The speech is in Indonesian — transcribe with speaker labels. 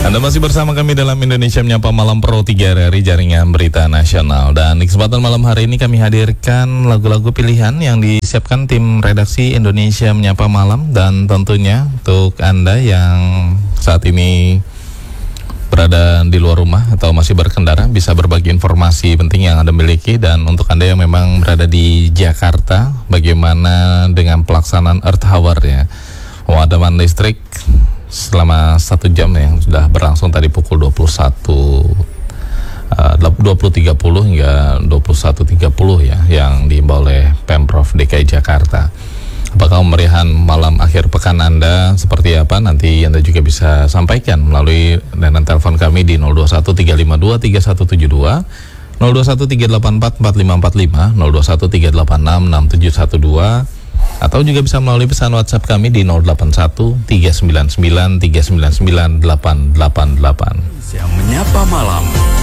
Speaker 1: Anda masih bersama kami dalam Indonesia Menyapa Malam Pro 3 RRI Jaringan Berita Nasional. Dan di kesempatan malam hari ini kami hadirkan lagu-lagu pilihan yang disiapkan tim redaksi Indonesia Menyapa Malam. Dan tentunya untuk Anda yang saat ini berada di luar rumah atau masih berkendara, bisa berbagi informasi penting yang Anda miliki. Dan untuk Anda yang memang berada di Jakarta, bagaimana dengan pelaksanaan Earth Hour ya, pemadaman listrik selama 1 jam yang sudah berlangsung tadi pukul 20.30 hingga 21.30 ya, yang diimbau oleh Pemprov DKI Jakarta. Apakah kemeriahan malam akhir pekan Anda seperti apa? Nanti Anda juga bisa sampaikan melalui layanan telepon kami di 0213523172, 0213844545, 0213866712, atau juga bisa melalui pesan WhatsApp kami di 081399399888.
Speaker 2: Yang menyapa malam.